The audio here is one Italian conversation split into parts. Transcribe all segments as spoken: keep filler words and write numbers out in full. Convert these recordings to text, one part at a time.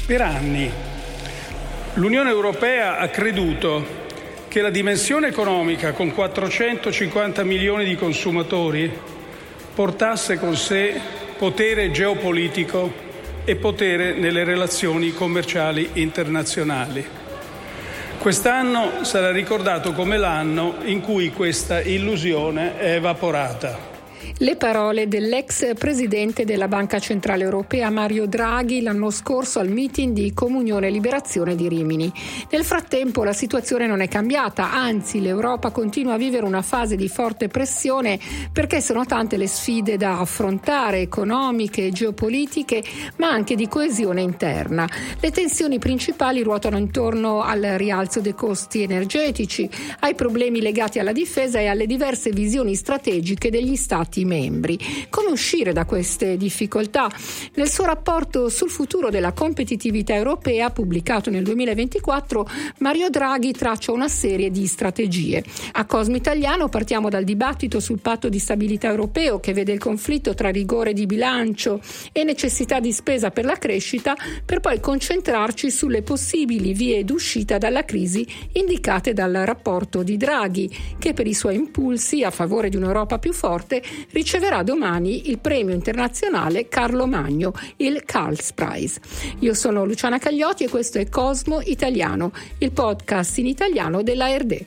Per anni l'Unione Europea ha creduto che la dimensione economica, con quattrocentocinquanta milioni di consumatori, portasse con sé potere geopolitico e potere nelle relazioni commerciali internazionali. Quest'anno sarà ricordato come l'anno in cui questa illusione è evaporata. Le parole dell'ex presidente della Banca Centrale Europea Mario Draghi l'anno scorso al meeting di Comunione e Liberazione di Rimini. Nel frattempo la situazione non è cambiata, anzi l'Europa continua a vivere una fase di forte pressione perché sono tante le sfide da affrontare, economiche e geopolitiche, ma anche di coesione interna. Le tensioni principali ruotano intorno al rialzo dei costi energetici, ai problemi legati alla difesa e alle diverse visioni strategiche degli Stati membri. Come uscire da queste difficoltà? Nel suo rapporto sul futuro della competitività europea, pubblicato nel duemilaventiquattro, Mario Draghi traccia una serie di strategie. A Cosmo Italiano partiamo dal dibattito sul patto di stabilità europeo, che vede il conflitto tra rigore di bilancio e necessità di spesa per la crescita, per poi concentrarci sulle possibili vie d'uscita dalla crisi indicate dal rapporto di Draghi, che per i suoi impulsi a favore di un'Europa più forte riceverà domani il premio internazionale Carlo Magno, il Karls Prize. Io sono Luciana Cagliotti e questo è Cosmo Italiano, il podcast in italiano della A R D.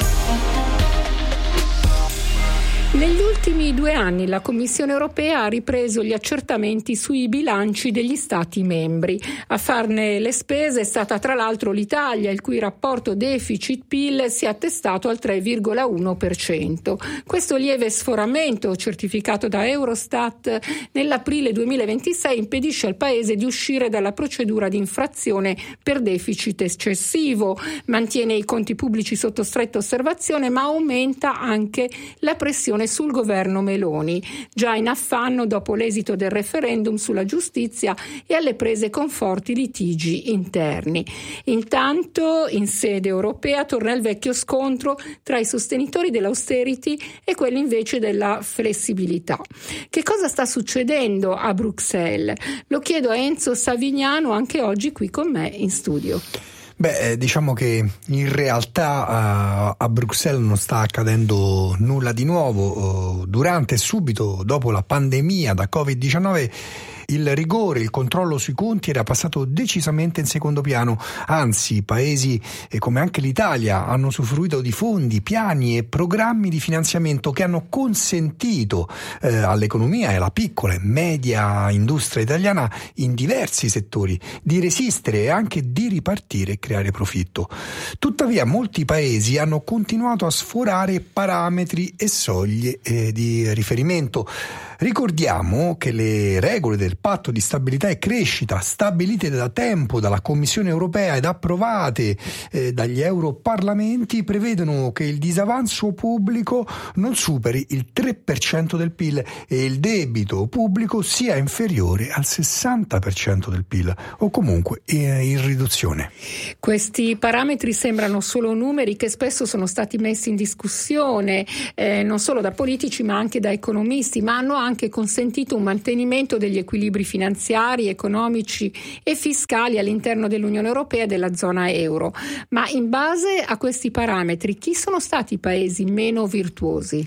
Negli ultimi due anni la Commissione europea ha ripreso gli accertamenti sui bilanci degli Stati membri. A farne le spese è stata tra l'altro l'Italia, il cui rapporto deficit-P I L si è attestato al tre virgola uno per cento. Questo lieve sforamento, certificato da Eurostat nell'aprile duemilaventisei, impedisce al Paese di uscire dalla procedura di infrazione per deficit eccessivo, mantiene i conti pubblici sotto stretta osservazione, ma aumenta anche la pressione sul governo Meloni, già in affanno dopo l'esito del referendum sulla giustizia e alle prese con forti litigi interni. Intanto, in sede europea torna il vecchio scontro tra i sostenitori dell'austerity e quelli invece della flessibilità. Che cosa sta succedendo a Bruxelles? Lo chiedo a Enzo Savignano, anche oggi qui con me in studio. Beh, diciamo che in realtà uh, a Bruxelles non sta accadendo nulla di nuovo. Uh, durante e subito dopo la pandemia da covid diciannove il rigore, il controllo sui conti era passato decisamente in secondo piano, anzi paesi eh, come anche l'Italia hanno usufruito di fondi, piani e programmi di finanziamento che hanno consentito eh, all'economia e alla piccola e media industria italiana in diversi settori di resistere e anche di ripartire e creare profitto. Tuttavia molti paesi hanno continuato a sforare parametri e soglie eh, di riferimento. Ricordiamo che le regole del patto di stabilità e crescita, stabilite da tempo dalla Commissione europea ed approvate eh, dagli europarlamenti, prevedono che il disavanzo pubblico non superi il tre per cento del P I L e il debito pubblico sia inferiore al sessanta per cento del P I L o comunque eh, in riduzione. Questi parametri sembrano solo numeri che spesso sono stati messi in discussione eh, non solo da politici ma anche da economisti, ma hanno anche consentito un mantenimento degli equilibri finanziari, economici e fiscali all'interno dell'Unione Europea e della zona euro. Ma in base a questi parametri, chi sono stati i paesi meno virtuosi?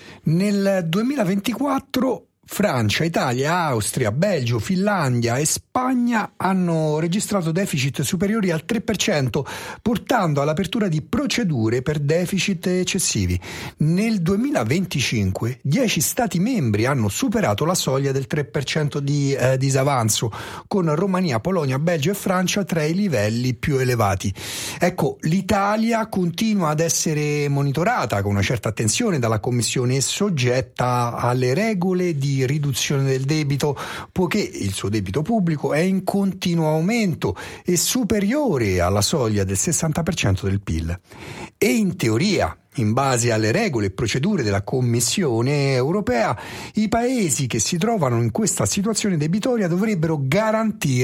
Nel duemilaventiquattro Francia, Italia, Austria, Belgio, Finlandia e Spagna hanno registrato deficit superiori al tre per cento, portando all'apertura di procedure per deficit eccessivi. Nel duemilaventicinque dieci Stati membri hanno superato la soglia del tre per cento di eh, disavanzo, con Romania, Polonia, Belgio e Francia tra i livelli più elevati. Ecco, l'Italia continua ad essere monitorata con una certa attenzione dalla Commissione e soggetta alle regole di riduzione del debito, poiché il suo debito pubblico è in continuo aumento e superiore alla soglia del sessanta per cento del P I L. E in teoria, in base alle regole e procedure della Commissione europea, i paesi che si trovano in questa situazione debitoria dovrebbero garantire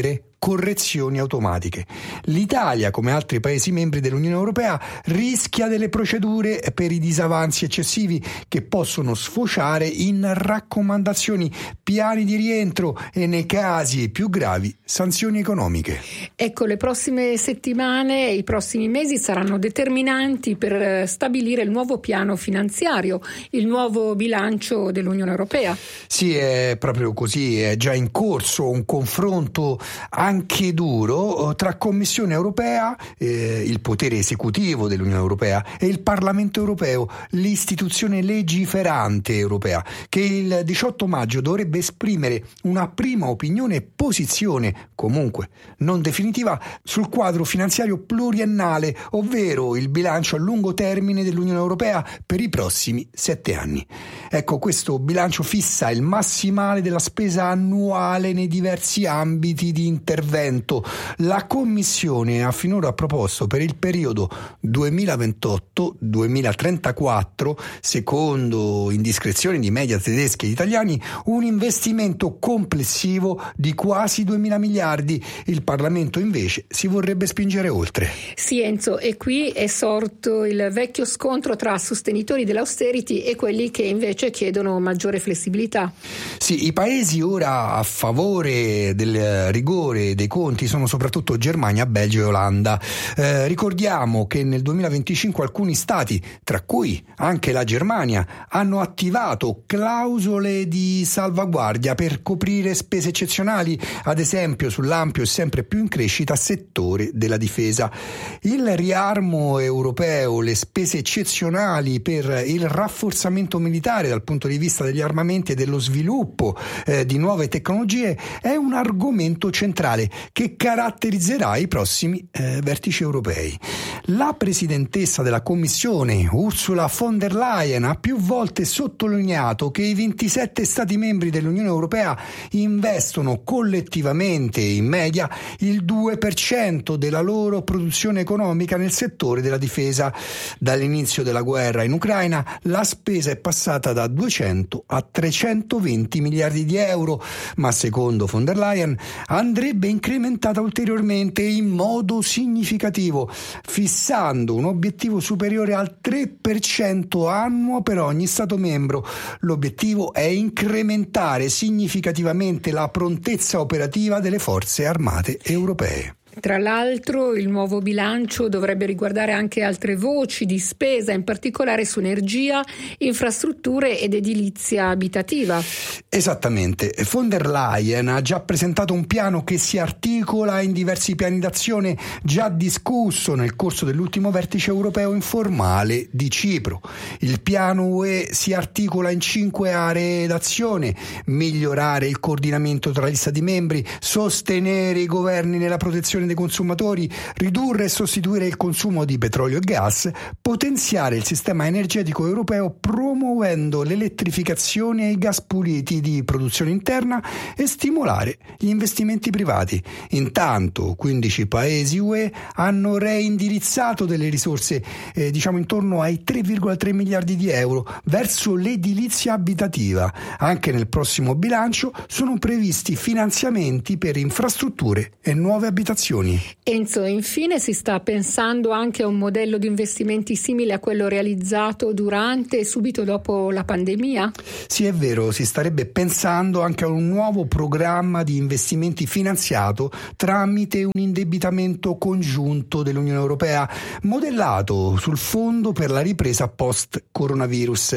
correzioni automatiche. L'Italia, come altri Paesi membri dell'Unione Europea, rischia delle procedure per i disavanzi eccessivi che possono sfociare in raccomandazioni, piani di rientro e, nei casi più gravi, sanzioni economiche. Ecco, le prossime settimane e i prossimi mesi saranno determinanti per stabilire il nuovo piano finanziario, il nuovo bilancio dell'Unione Europea. Sì, è proprio così, è già in corso un confronto anche duro tra Commissione Europea, eh, il potere esecutivo dell'Unione Europea, e il Parlamento Europeo, l'istituzione legiferante europea, che il diciotto maggio dovrebbe esprimere una prima opinione e posizione, comunque non definitiva, sul quadro finanziario pluriennale, ovvero il bilancio a lungo termine dell'Unione Europea per i prossimi sette anni. Ecco, questo bilancio fissa il massimale della spesa annuale nei diversi ambiti di intervento. La Commissione ha finora proposto per il periodo duemilaventotto duemilatrentaquattro, secondo indiscrezioni di media tedeschi ed italiani, un investimento complessivo di quasi duemila miliardi. Il Parlamento invece si vorrebbe spingere oltre. Sì, Enzo, e qui è sorto il vecchio scontro tra sostenitori dell'austerity e quelli che invece chiedono maggiore flessibilità. Sì, i paesi ora a favore del rigore dei conti sono soprattutto Germania, Belgio e Olanda. Eh, ricordiamo che nel duemilaventicinque alcuni stati, tra cui anche la Germania, hanno attivato clausole di salvaguardia per coprire spese eccezionali, ad esempio sull'ampio e sempre più in crescita settore della difesa. Il riarmo europeo, le spese eccezionali per il rafforzamento militare dal punto di vista degli armamenti e dello sviluppo eh, di nuove tecnologie è un argomento centrale che caratterizzerà i prossimi eh, vertici europei. La presidentessa della Commissione, Ursula von der Leyen, ha più volte sottolineato che i ventisette Stati membri dell'Unione Europea investono collettivamente in media il due per cento della loro produzione economica nel settore della difesa. Dall'inizio della guerra in Ucraina la spesa è passata da duecento a trecentoventi miliardi di euro, ma secondo von der Leyen andrebbe incrementata ulteriormente in modo significativo, fissando un obiettivo superiore al tre per cento annuo per ogni Stato membro. L'obiettivo è incrementare significativamente la prontezza operativa delle forze armate europee. Tra l'altro il nuovo bilancio dovrebbe riguardare anche altre voci di spesa, in particolare su energia, infrastrutture ed edilizia abitativa. Esattamente. Von der Leyen ha già presentato un piano che si articola in diversi piani d'azione già discusso nel corso dell'ultimo vertice europeo informale di Cipro. Il piano U E si articola in cinque aree d'azione: migliorare il coordinamento tra gli Stati membri, sostenere i governi nella protezione dei consumatori, ridurre e sostituire il consumo di petrolio e gas, potenziare il sistema energetico europeo promuovendo l'elettrificazione e i gas puliti di produzione interna e stimolare gli investimenti privati. Intanto quindici paesi U E hanno reindirizzato delle risorse eh, diciamo intorno ai tre virgola tre miliardi di euro verso l'edilizia abitativa. Anche nel prossimo bilancio sono previsti finanziamenti per infrastrutture e nuove abitazioni. Enzo, infine si sta pensando anche a un modello di investimenti simile a quello realizzato durante e subito dopo la pandemia? Sì, è vero, si starebbe pensando anche a un nuovo programma di investimenti finanziato tramite un indebitamento congiunto dell'Unione Europea, modellato sul Fondo per la ripresa post-coronavirus.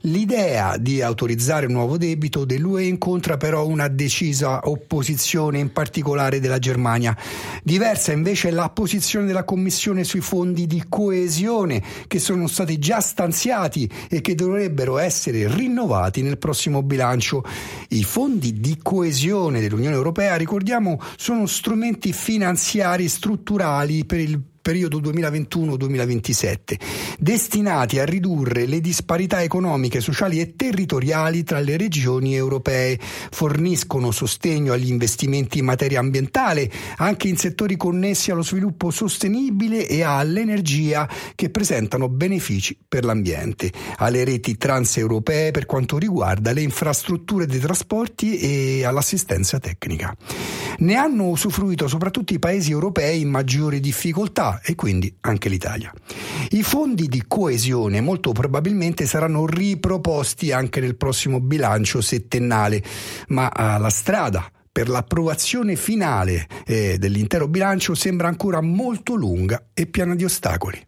L'idea di autorizzare un nuovo debito dell'U E incontra però una decisa opposizione, in particolare della Germania. Diversa invece è la posizione della Commissione sui fondi di coesione, che sono stati già stanziati e che dovrebbero essere rinnovati nel prossimo bilancio. I fondi di coesione dell'Unione Europea, ricordiamo, sono strumenti finanziari strutturali per il periodo duemilaventuno duemilaventisette, destinati a ridurre le disparità economiche, sociali e territoriali tra le regioni europee. Forniscono sostegno agli investimenti in materia ambientale, anche in settori connessi allo sviluppo sostenibile e all'energia, che presentano benefici per l'ambiente, alle reti transeuropee per quanto riguarda le infrastrutture dei trasporti e all'assistenza tecnica. Ne hanno usufruito soprattutto i paesi europei in maggiore difficoltà e quindi anche l'Italia. I fondi di coesione molto probabilmente saranno riproposti anche nel prossimo bilancio settennale, ma la strada per l'approvazione finale eh, dell'intero bilancio sembra ancora molto lunga e piena di ostacoli.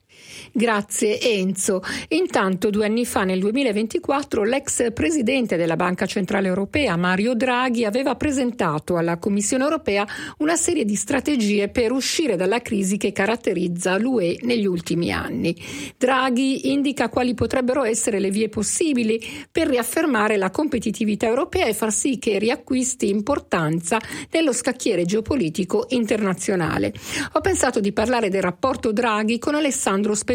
Grazie Enzo. Intanto due anni fa, nel duemilaventiquattro, l'ex presidente della Banca Centrale Europea, Mario Draghi, aveva presentato alla Commissione Europea una serie di strategie per uscire dalla crisi che caratterizza l'U E negli ultimi anni. Draghi indica quali potrebbero essere le vie possibili per riaffermare la competitività europea e far sì che riacquisti importanza nello scacchiere geopolitico internazionale. Ho pensato di parlare del rapporto Draghi con Alessandro Speciale,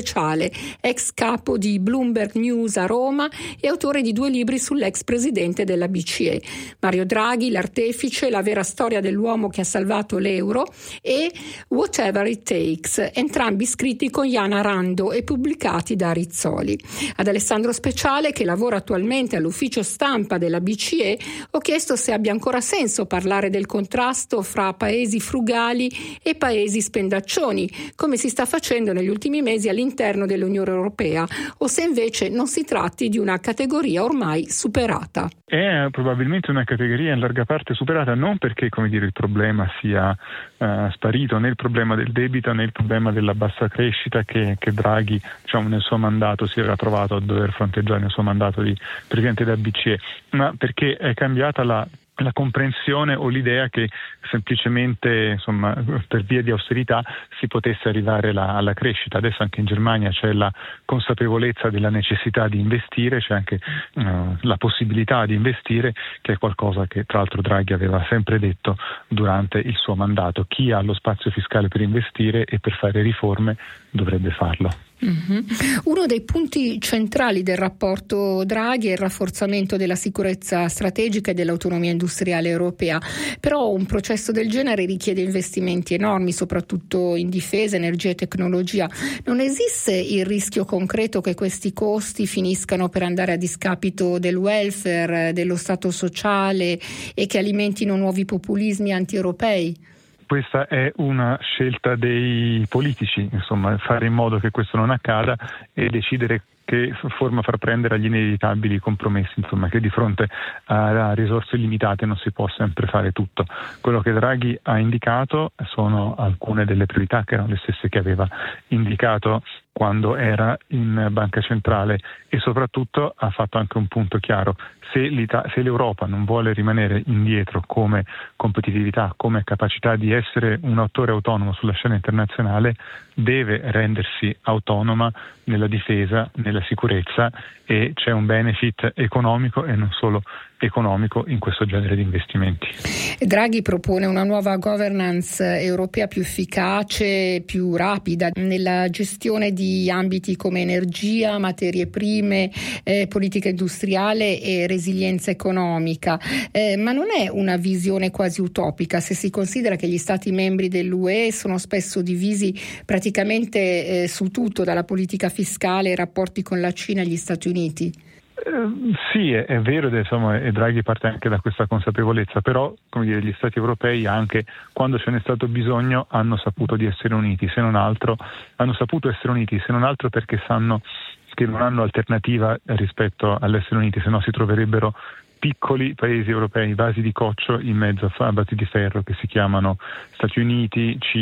ex capo di Bloomberg News a Roma e autore di due libri sull'ex presidente della B C E. Mario Draghi, l'artefice, la vera storia dell'uomo che ha salvato l'euro, e Whatever It Takes, entrambi scritti con Iana Rando e pubblicati da Rizzoli. Ad Alessandro Speciale, che lavora attualmente all'ufficio stampa della B C E, ho chiesto se abbia ancora senso parlare del contrasto fra paesi frugali e paesi spendaccioni, come si sta facendo negli ultimi mesi all'interno dell'Unione Europea, o se invece non si tratti di una categoria ormai superata. È probabilmente una categoria in larga parte superata, non perché, come dire, il problema sia uh, sparito, né il problema del debito né il problema della bassa crescita che, che Draghi, diciamo, nel suo mandato si era trovato a dover fronteggiare nel suo mandato di presidente della B C E, ma perché è cambiata la la comprensione o l'idea che semplicemente, insomma, per via di austerità si potesse arrivare la, alla crescita. Adesso anche in Germania c'è la consapevolezza della necessità di investire, c'è anche uh, la possibilità di investire, che è qualcosa che tra l'altro Draghi aveva sempre detto durante il suo mandato. Chi ha lo spazio fiscale per investire e per fare riforme dovrebbe farlo. Mm-hmm. Uno dei punti centrali del rapporto Draghi è il rafforzamento della sicurezza strategica e dell'autonomia industriale europea, però un processo del genere richiede investimenti enormi, soprattutto in difesa, energia e tecnologia. Non esiste il rischio concreto che questi costi finiscano per andare a discapito del welfare, dello stato sociale, e che alimentino nuovi populismi anti-europei? Questa è una scelta dei politici, insomma, fare in modo che questo non accada e decidere che forma far prendere agli inevitabili compromessi, insomma, che di fronte a risorse limitate non si può sempre fare tutto. Quello che Draghi ha indicato sono alcune delle priorità che erano le stesse che aveva indicato quando era in Banca Centrale, e soprattutto ha fatto anche un punto chiaro: se, se l'Europa non vuole rimanere indietro come competitività, come capacità di essere un attore autonomo sulla scena internazionale, deve rendersi autonoma nella difesa, nella sicurezza, e c'è un benefit economico e non solo economico in questo genere di investimenti. Draghi propone una nuova governance europea più efficace, più rapida nella gestione di ambiti come energia, materie prime, eh, politica industriale e resilienza economica, eh, ma non è una visione quasi utopica se si considera che gli Stati membri dell'U E sono spesso divisi praticamente eh, su tutto, dalla politica fiscale ai rapporti con la Cina e gli Stati Uniti. Uh, sì, è, è vero, insomma, e Draghi parte anche da questa consapevolezza, però, come dire, gli Stati europei, anche quando ce n'è stato bisogno, hanno saputo di essere uniti, se non altro hanno saputo essere uniti, se non altro perché sanno che non hanno alternativa rispetto all'essere uniti, se no si troverebbero piccoli paesi europei, vasi di coccio in mezzo a vasi di ferro, che si chiamano Stati Uniti, Cina,